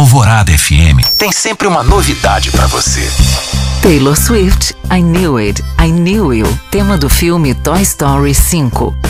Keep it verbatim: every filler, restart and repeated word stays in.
Alvorada F M tem sempre uma novidade pra você. Taylor Swift, I Knew It, I Knew You, tema do filme Toy Story cinco.